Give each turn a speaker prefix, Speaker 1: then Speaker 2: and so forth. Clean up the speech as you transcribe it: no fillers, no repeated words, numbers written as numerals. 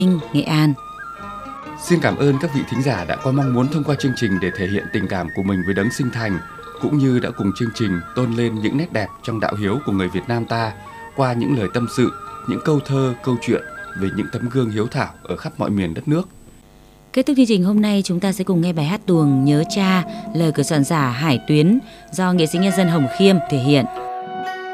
Speaker 1: Nghệ An.
Speaker 2: Xin cảm ơn các vị thính giả đã có mong muốn thông qua chương trình để thể hiện tình cảm của mình với đấng sinh thành, cũng như đã cùng chương trình tôn lên những nét đẹp trong đạo hiếu của người Việt Nam ta qua những lời tâm sự, những câu thơ, câu chuyện về những tấm gương hiếu thảo ở khắp mọi miền đất nước.
Speaker 1: Kết thúc chương trình hôm nay, chúng ta sẽ cùng nghe bài hát tuồng Nhớ Cha, lời của soạn giả Hải Tuyến do nghệ sĩ nhân dân Hồng Khiêm thể hiện.